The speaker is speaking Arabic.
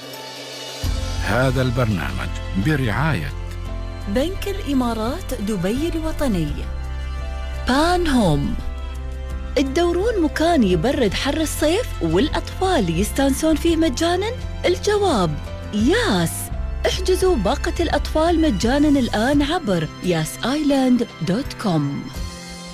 هذا البرنامج برعاية بنك الإمارات دبي الوطني، بان هوم، تدورون مكان يبرد حر الصيف والأطفال يستانسون فيه مجاناً؟ الجواب ياس. احجزوا باقة الأطفال مجاناً الآن عبر yasisland.com.